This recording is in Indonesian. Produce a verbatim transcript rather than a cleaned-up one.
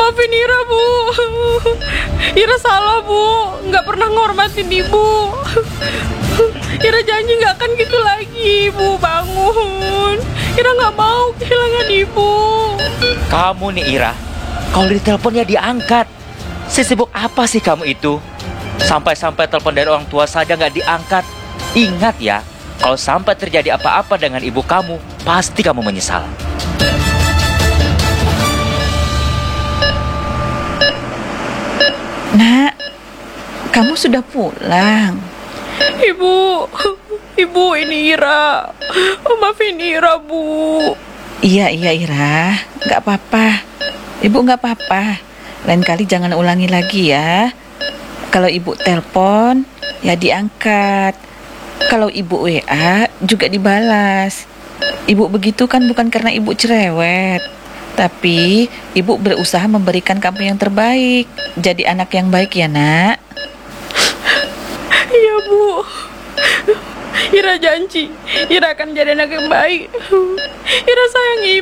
Maafin Ira, Bu. Ira salah, Bu. Nggak pernah ngormatin Ibu. Ira janji nggak akan gitu lagi, Bu. Bangun. Ira nggak mau kehilangan Ibu. Kamu nih Ira, kalau ditelepon ya diangkat. Sesibuk apa sih kamu itu? Sampai-sampai telepon dari orang tua saja nggak diangkat. Ingat ya, kalau sampai terjadi apa-apa dengan ibu kamu, pasti kamu menyesal. Nak, kamu sudah pulang. Ibu, Ibu ini Ira. Maafin Ira, Bu. Iya, iya Ira, nggak apa-apa. Ibu nggak apa-apa. Lain kali jangan ulangi lagi ya. Kalau ibu telepon, ya diangkat. Kalau ibu W A, juga dibalas. Ibu begitu kan bukan karena ibu cerewet, tapi ibu berusaha memberikan kamu yang terbaik. Jadi anak yang baik ya, Nak. Iya, Bu. Ira janji, Ira akan jadi anak yang baik. Ira sayang Ibu.